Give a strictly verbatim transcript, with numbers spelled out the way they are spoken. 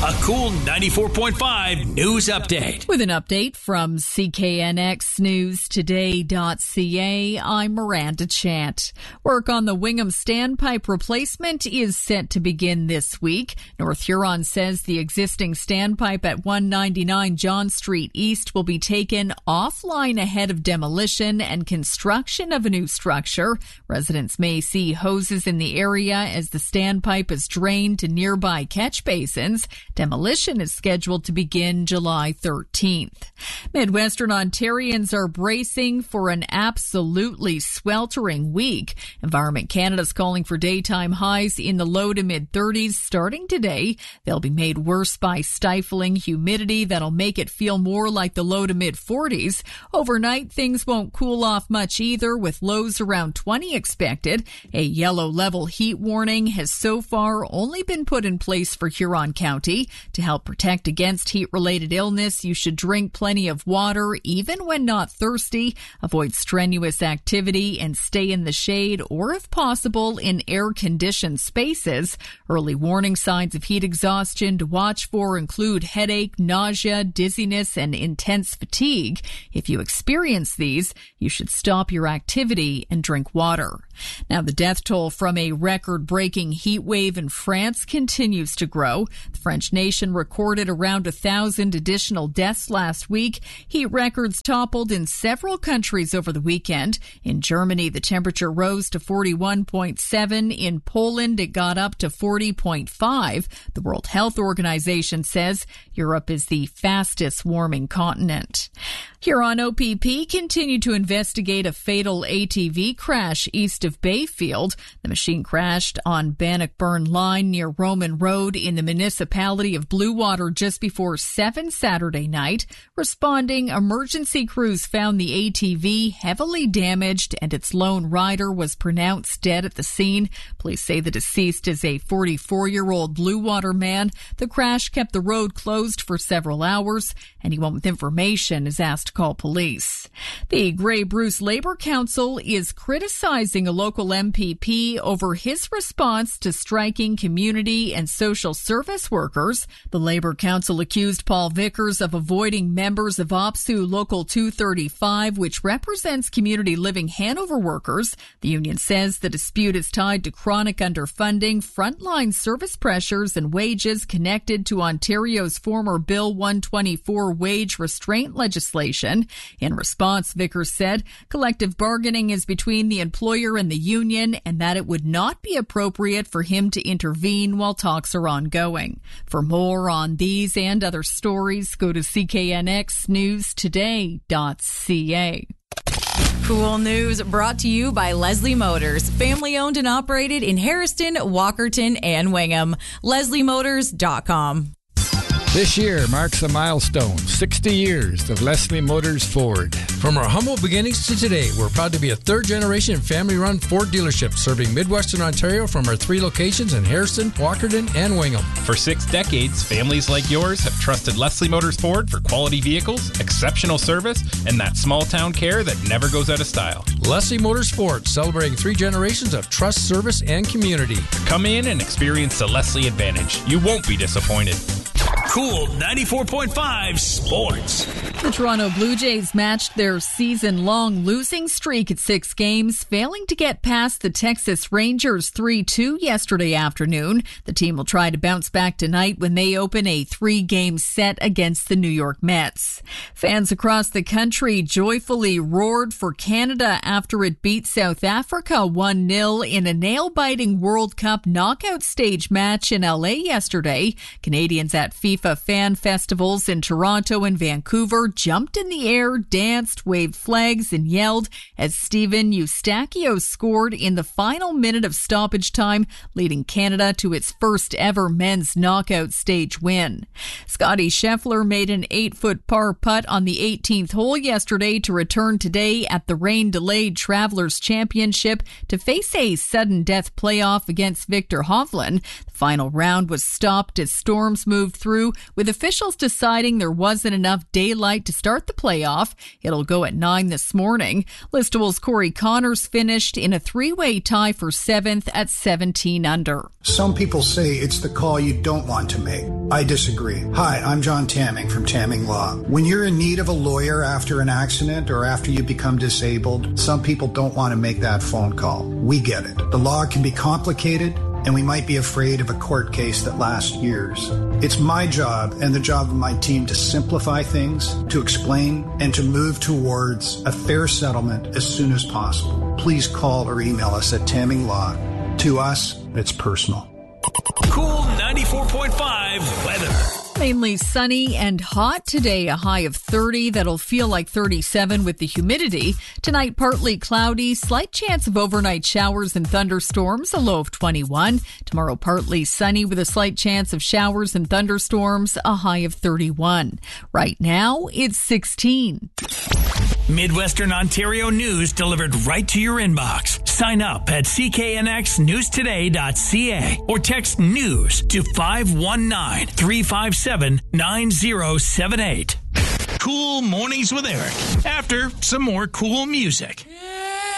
A Cool ninety-four point five news update. With an update from C K N X News Today dot C A, I'm Miranda Chant. Work on the Wingham standpipe replacement is set to begin this week. North Huron says the existing standpipe at one ninety-nine John Street East will be taken offline ahead of demolition and construction of a new structure. Residents may see hoses in the area as the standpipe is drained to nearby catch basins. Demolition is scheduled to begin July thirteenth. Midwestern Ontarians are bracing for an absolutely sweltering week. Environment Canada is calling for daytime highs in the low to mid thirties starting today. They'll be made worse by stifling humidity that'll make it feel more like the low to mid forties. Overnight, things won't cool off much either, with lows around twenty expected. A yellow level heat warning has so far only been put in place for Huron County. To help protect against heat-related illness, you should drink plenty of water even when not thirsty. Avoid strenuous activity and stay in the shade or, if possible, in air-conditioned spaces. Early warning signs of heat exhaustion to watch for include headache, nausea, dizziness, and intense fatigue. If you experience these, you should stop your activity and drink water. Now, the death toll from a record-breaking heat wave in France continues to grow. The French nation recorded around a thousand additional deaths last week. Heat records toppled in several countries over the weekend. In Germany, the temperature rose to forty-one point seven. In Poland, it got up to forty point five. The World Health Organization says Europe is the fastest warming continent. Huron O P P continued to investigate a fatal A T V crash east of Bayfield. The machine crashed on Bannockburn Line near Roman Road in the municipality of Bluewater just before seven Saturday night. Responding emergency crews found the A T V heavily damaged and its lone rider was pronounced dead at the scene. Police say the deceased is a forty-four-year-old Bluewater man. The crash kept the road closed for several hours. Anyone with information is asked to call police. The Grey Bruce Labour Council is criticizing a local M P P over his response to striking community and social service workers. The Labour Council accused Paul Vickers of avoiding members of O P S U Local two thirty-five, which represents Community Living Hanover workers. The union says the dispute is tied to chronic underfunding, frontline service pressures, and wages connected to Ontario's former Bill one twenty-four wage restraint legislation. In response, Vickers said collective bargaining is between the employer and the union and that it would not be appropriate for him to intervene while talks are ongoing. For more on these and other stories, go to C K N X News Today dot C A. Cool news brought to you by Leslie Motors, family owned and operated in Harrison, Walkerton, and Wingham. Leslie Motors dot com. This year marks a milestone, sixty years of Leslie Motors Ford. From our humble beginnings to today, we're proud to be a third-generation family-run Ford dealership serving Midwestern Ontario from our three locations in Harrison, Walkerton, and Wingham. For six decades, families like yours have trusted Leslie Motors Ford for quality vehicles, exceptional service, and that small-town care that never goes out of style. Leslie Motors Ford, celebrating three generations of trust, service, and community. Come in and experience the Leslie Advantage. You won't be disappointed. Cool ninety-four point five Sports. The Toronto Blue Jays matched their season-long losing streak at six games, failing to get past the Texas Rangers three two yesterday afternoon. The team will try to bounce back tonight when they open a three-game set against the New York Mets. Fans across the country joyfully roared for Canada after it beat South Africa one nil in a nail-biting World Cup knockout stage match in L A yesterday. Canadians at FIFA fan festivals in Toronto and Vancouver jumped in the air, danced, waved flags, and yelled as Steven Eustáquio scored in the final minute of stoppage time, leading Canada to its first ever men's knockout stage win. Scottie Scheffler made an eight-foot par putt on the eighteenth hole yesterday to return today at the rain-delayed Travelers Championship to face a sudden death playoff against Victor Hovland. The final round was stopped as storms moved through, with officials deciding there wasn't enough daylight to start the playoff. It'll go at nine this morning. Listable's Corey Connors finished in a three-way tie for seventh at seventeen under. Some people say it's the call you don't want to make. I disagree. Hi, I'm John Tamming from Tamming Law. When you're in need of a lawyer after an accident or after you become disabled, some people don't want to make that phone call. We get it. The law can be complicated, and we might be afraid of a court case that lasts years. It's my job and the job of my team to simplify things, to explain, and to move towards a fair settlement as soon as possible. Please call or email us at Tamming Law. To us, it's personal. Cool ninety-four point five weather. Mainly sunny and hot today, a high of thirty. That'll feel like thirty-seven with the humidity. Tonight, partly cloudy, slight chance of overnight showers and thunderstorms, a low of twenty-one. Tomorrow, partly sunny with a slight chance of showers and thunderstorms, a high of thirty-one. Right now, it's sixteen. Midwestern Ontario news delivered right to your inbox. Sign up at c k n x news today dot c a or text news to five one nine, three five seven, nine zero seven eight. Cool Mornings with Eric. After some more cool music.